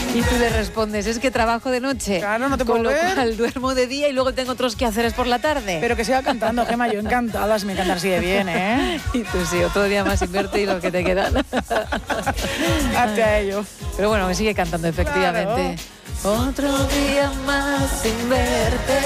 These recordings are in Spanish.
Y tú le respondes, es que trabajo de noche. Claro, no te puedo Con lo ver. cual duermo de día y luego tengo otros quehaceres por la tarde. Pero que siga cantando, Gemma, yo encantada, si me encanta así de bien, ¿eh? Y tú sí, otro día más sin verte y lo que te quedan. Hazte a ello. Pero bueno, me sigue cantando, efectivamente. Claro. Otro día más sin verte.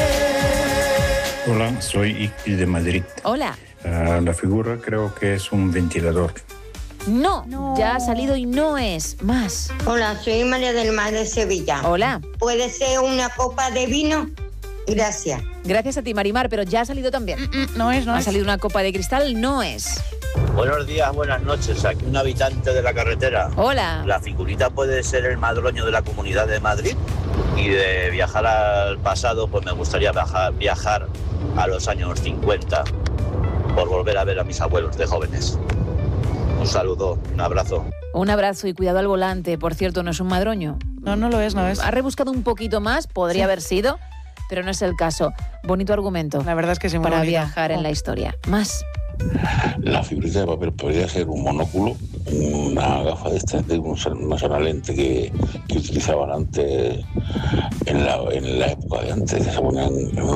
Hola, soy Iqui de Madrid. Hola. La figura creo que es un ventilador. No, ya ha salido y no es más. Hola, soy María del Mar de Sevilla. Hola. ¿Puede ser una copa de vino? Gracias. Gracias a ti, Marimar, pero ya ha salido también. No es. Ha salido una copa de cristal, no es. Buenos días, buenas noches. Aquí un habitante de la carretera. Hola. La figurita puede ser el madroño de la Comunidad de Madrid. Y de viajar al pasado, pues me gustaría viajar a los años 50 por volver a ver a mis abuelos de jóvenes. Un saludo, un abrazo. Un abrazo y cuidado al volante. Por cierto, ¿no es un madroño? No lo es. Ha rebuscado un poquito más, podría haber sido, pero no es el caso. Bonito argumento. La verdad es que sí, muy para bonito. viajar en la historia. Más. La figurita de papel podría ser un monóculo, una gafa de estas, una sola lente que utilizaban antes en la época de antes, que se ponían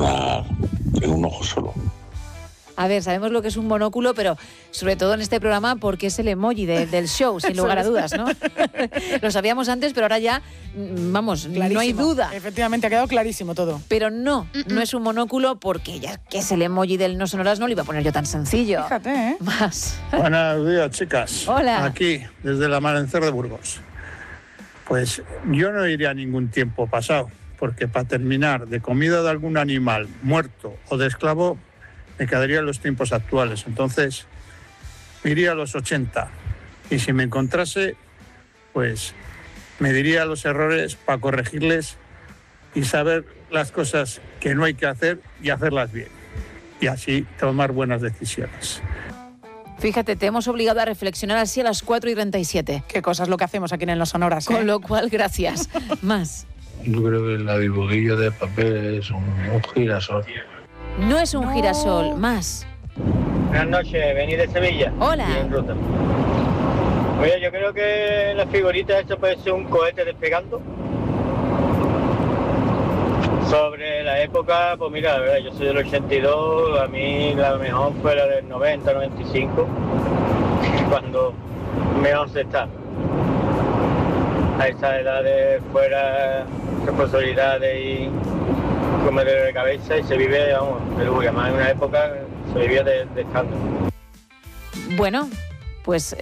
en un ojo solo. A ver, sabemos lo que es un monóculo, pero sobre todo en este programa porque es el emoji del show, sin lugar a dudas, ¿no? Lo sabíamos antes, pero ahora ya, vamos, Clarísimo. no hay duda. Efectivamente, ha quedado clarísimo todo. Pero no es un monóculo porque ya que es el emoji del no sonoras, no lo iba a poner yo tan sencillo. Fíjate, ¿eh? Más. Buenos días, chicas. Hola. Aquí, desde el Amanecer de Burgos. Pues yo no iría a ningún tiempo pasado, porque para terminar de comida de algún animal muerto o de esclavo, me quedaría en los tiempos actuales. Entonces, me iría a los 80. Y si me encontrase, pues me diría los errores para corregirles y saber las cosas que no hay que hacer y hacerlas bien. Y así tomar buenas decisiones. Fíjate, te hemos obligado a reflexionar así a las 4:37. Qué cosas lo que hacemos aquí en Los Sonoras, ¿eh? Con lo cual, gracias. Más. Yo creo que la dibuguillo de papel es un girasol. No es un girasol. Más. Buenas noches, venid de Sevilla. Hola. Y en ruta. Oye, yo creo que la figurita esto puede ser un cohete despegando. Sobre la época, pues mira, la verdad, yo soy del 82, a mí la mejor fue la del 90, 95, cuando mejor se está. A esa edad de fuera, responsabilidades y comedero de cabeza y se vive, vamos, de lujo. Además en una época se vivía de escándalo. Bueno, pues